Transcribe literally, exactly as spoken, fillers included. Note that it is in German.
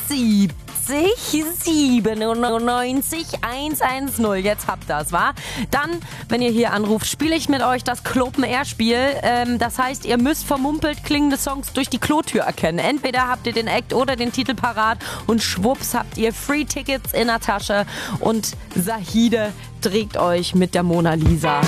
siebzig siebenundneunzig hundertzehn. Jetzt habt ihr's, wa? Dann, wenn ihr hier anruft, spiele ich mit euch das Clopen-Air-Spiel. Ähm, das heißt, ihr müsst vermumpelt klingende Songs durch die Klotür erkennen. Entweder habt ihr den Act oder den Titel parat und schwupps habt ihr Free Tickets in der Tasche und Sahide trägt euch mit der Mona Lisa.